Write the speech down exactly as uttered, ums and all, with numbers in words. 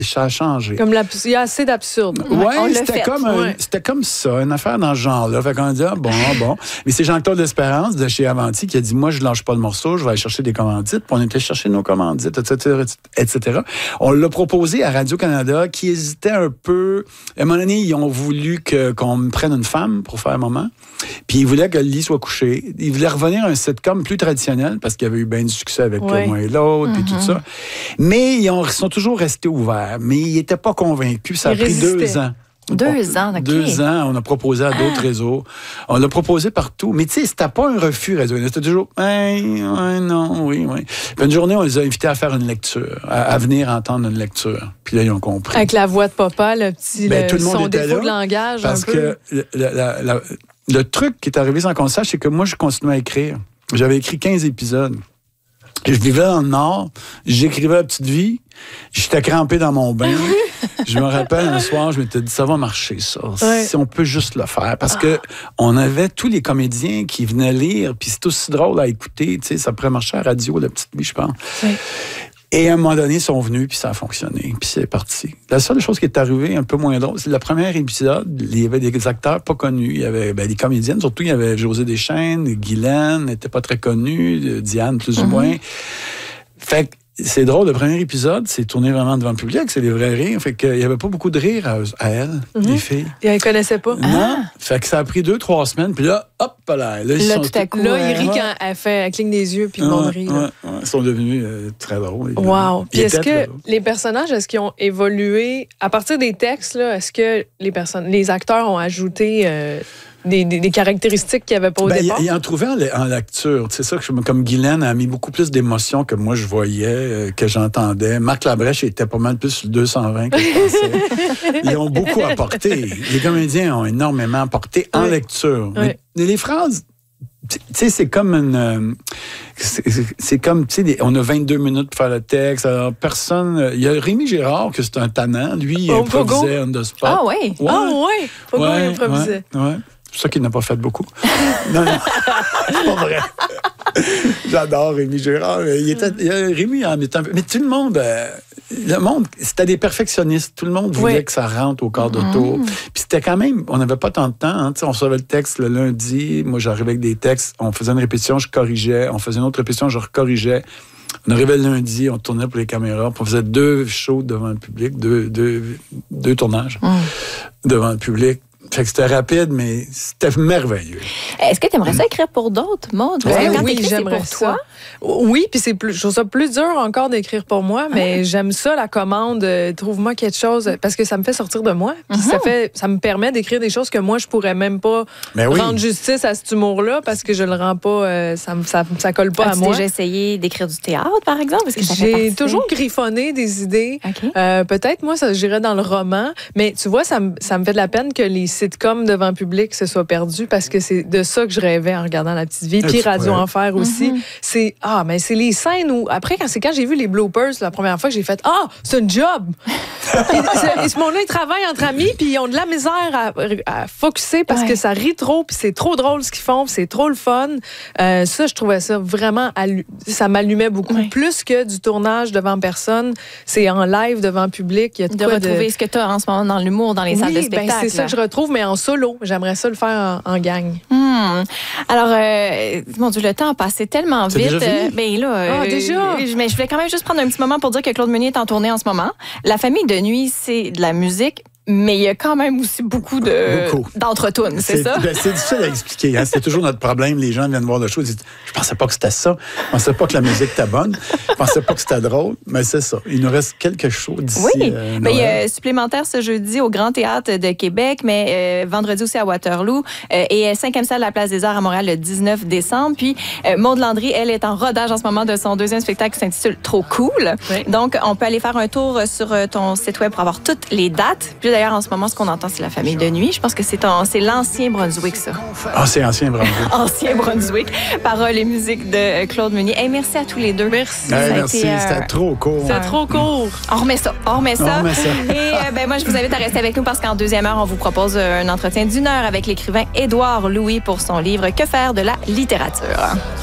Ça a changé. Comme la, il y a assez d'absurde. Oui, ouais, c'était comme, un, ouais. c'était comme ça, une affaire dans ce genre-là. Fait qu'on dit, ah, bon, bon. Mais c'est Jean-Claude Espérance de chez Avanti qui a dit, moi, je lâche pas le morceau, je vais aller chercher des commandites. Puis on était chercher nos commandites, et cetera, et cetera. On l'a proposé à Radio-Canada qui hésitait un peu. À un moment donné, ils ont voulu que, qu'on me prenne une femme pour faire un moment. Puis ils voulaient que le lit soit couché. Ils voulaient revenir à un sitcom plus traditionnel parce qu'il y avait eu bien du succès avec ouais. Moi et l'autre, puis mm-hmm. tout ça. Mais ils, ont, ils sont toujours restés ouverts. Mais ils n'étaient pas convaincus. Ça a pris deux ans. Deux ans, OK. Deux ans, on a proposé à d'autres ah. réseaux. On l'a proposé partout. Mais tu sais, c'était pas un refus réseau. C'était toujours, hey, ouais, non, oui, oui. Puis une journée, on les a invités à faire une lecture, à, à venir entendre une lecture. Puis là, ils ont compris. Avec la voix de papa, le petit ben, le, tout le monde son était défaut là de langage. Parce un peu. que le, la, la, le truc qui est arrivé sans qu'on sache, c'est que moi, je continuais à écrire. J'avais écrit quinze épisodes. Je vivais dans le Nord, j'écrivais La Petite Vie, j'étais crampé dans mon bain. Je me rappelle un soir, je m'étais dit, ça va marcher, ça. Ouais. Si on peut juste le faire. Parce que on avait tous les comédiens qui venaient lire, puis c'est aussi drôle à écouter. Tu sais, ça pourrait marcher à la radio, La Petite Vie, je pense. Ouais. Et à un moment donné, ils sont venus, puis ça a fonctionné, puis c'est parti. La seule chose qui est arrivée, un peu moins drôle, c'est le premier épisode, il y avait des acteurs pas connus. Il y avait ben, des comédiennes, surtout il y avait José Deschênes, Guylaine, n'était pas très connue, Diane, plus mm-hmm. ou moins. Fait que c'est drôle, le premier épisode, c'est tourné vraiment devant le public, c'est des vrais rires. Fait qu'il n'y avait pas beaucoup de rire à, à elle, mm-hmm. les filles. Et elle ne connaissait pas. Non. Ah. Fait que ça a pris deux, trois semaines, puis là, hop, là, là, ils là sont tout à coup, là, il rit ouais. quand elle, fait, elle cligne des yeux, puis le monde rit. Ouais, ouais. Ils sont devenus euh, très drôles. Wow. Puis est-ce que drôles. Les personnages, est-ce qu'ils ont évolué à partir des textes, là, est-ce que les personnes, les acteurs ont ajouté euh, Des, des, des caractéristiques qu'il n'y avait pas au ben, départ? Il en trouvait en, en lecture. C'est ça que je, comme Guylaine a mis beaucoup plus d'émotions que moi je voyais, euh, que j'entendais. Marc Labrèche était pas mal plus sur le deux cent vingt que je pensais. Ils ont beaucoup apporté. Les comédiens ont énormément apporté en oui. lecture. Oui. Mais les phrases, tu sais, c'est comme une... C'est, c'est comme, tu sais, on a vingt-deux minutes pour faire le texte. Alors, personne... Il y a Rémi Gérard, que c'est un tannant. Lui, il oh, improvisait on the spot. Ah oui? Ouais. Ah oui? Pogo, ouais, il improvisait. Ouais, ouais. C'est pour ça qu'il n'a pas fait beaucoup. Non, non, c'est pas vrai. J'adore Rémi Gérard. Il était, il, Rémi en était un peu... Mais tout le monde... Euh, le monde, c'était des perfectionnistes. Tout le monde voulait oui. que ça rentre au quart de tour. Mmh. Puis c'était quand même... On n'avait pas tant de temps. Hein, on recevait le texte le lundi. Moi, j'arrivais avec des textes. On faisait une répétition, je corrigeais. On faisait une autre répétition, je recorrigeais. On arrivait le lundi, on tournait pour les caméras. Puis on faisait deux shows devant le public. Deux, deux, deux tournages mmh. devant le public. Fait que c'était rapide, mais c'était merveilleux. Est-ce que tu aimerais ça écrire pour d'autres, Maud? Ouais, quand oui, j'aimerais pour ça. Toi? Oui, puis c'est plus, je trouve ça plus dur encore d'écrire pour moi, mais ah. j'aime ça, la commande, euh, trouve-moi quelque chose, parce que ça me fait sortir de moi. Puis mm-hmm. ça, fait, ça me permet d'écrire des choses que moi, je pourrais même pas oui. rendre justice à cet humour-là, parce que je le rends pas, euh, ça, ça, ça colle pas As-tu à moi. As-tu déjà essayé d'écrire du théâtre, par exemple? Est-ce que ça J'ai fait toujours griffonné des idées. Okay. Euh, peut-être, moi, ça j'irais dans le roman, mais tu vois, ça me, ça me fait de la peine que les sitcoms devant public se soient perdus, parce que c'est de ça que je rêvais en regardant La Petite Vie, puis Radio Enfer aussi. Mm-hmm. C'est, ah, mais c'est les scènes où, après, quand c'est quand j'ai vu les bloopers la première fois que j'ai fait, ah, c'est un job! Et ce monde-là, ils travaillent entre amis, puis ils ont de la misère à, à focusser parce ouais. que ça rit trop, puis c'est trop drôle ce qu'ils font, puis c'est trop le fun. Euh, ça, je trouvais ça vraiment, allu- ça m'allumait beaucoup. Ouais. Plus que du tournage devant personne, c'est en live devant public. Il y a de, de quoi retrouver de... ce que tu as en ce moment dans l'humour, dans les oui, salles de spectacle. Ben, c'est ça que je retrouve, mais en solo. J'aimerais ça le faire en, en gang. Hmm. Alors, euh, mon Dieu, le temps a passé tellement c'est vite. Déjà fini? Euh, ben là, ah, déjà? Euh, mais je voulais quand même juste prendre un petit moment pour dire que Claude Meunier est en tournée en ce moment. La famille de nuit, c'est de la musique, mais il y a quand même aussi beaucoup de beaucoup. d'entre-tunes, c'est, c'est ça? Ben, c'est difficile à expliquer. Hein? C'est toujours notre problème. Les gens viennent voir le show et disent « Je pensais pas que c'était ça. Je pensais pas que la musique était bonne. Je pensais pas que c'était drôle. » Mais c'est ça. Il nous reste quelques shows d'ici. Oui. Euh, ben, il y a supplémentaire ce jeudi au Grand Théâtre de Québec, mais euh, vendredi aussi à Waterloo euh, et cinquième salle à la Place des Arts à Montréal le dix-neuf décembre. Puis euh, Maude Landry, elle est en rodage en ce moment de son deuxième spectacle qui s'intitule « Trop cool oui. ». Donc, on peut aller faire un tour sur ton site web pour avoir toutes les dates. Puis d'ailleurs, en ce moment, ce qu'on entend, c'est la famille de nuit. Je pense que c'est, ton, c'est l'ancien Brunswick, ça. Ah, c'est ancien Brunswick. Ancien Brunswick. Paroles et musique de Claude Meunier. Hey, merci à tous les deux. Merci. Hey, merci, été, euh... c'était trop court. C'était trop court. On remet ça. On remet ça. On remet ça. Et euh, ben, moi, je vous invite à rester avec nous parce qu'en deuxième heure, on vous propose un entretien d'une heure avec l'écrivain Édouard Louis pour son livre « Que faire de la littérature ».